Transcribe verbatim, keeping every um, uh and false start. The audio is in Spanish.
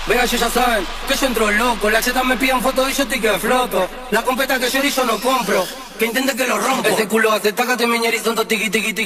Venga, ellos ya saben que yo entro loco. La cheta me piden fotos y yo estoy que floto. La competa que yo y yo no compro. Que intente que lo rompo. Ese culo hace taca, te meñerizonto, tiqui, tiqui, tiqui.